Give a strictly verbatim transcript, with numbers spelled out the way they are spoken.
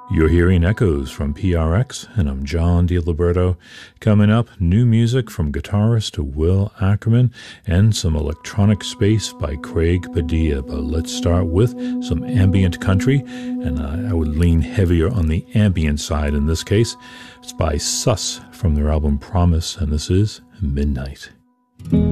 You're hearing Echoes from P R X, and I'm John DiLiberto. Coming up, new music from guitarist Will Ackerman and some electronic space by Craig Padilla. But let's start with some ambient country, and uh, I would lean heavier on the ambient side in this case. It's by Sus from their album Promise, and this is Midnight.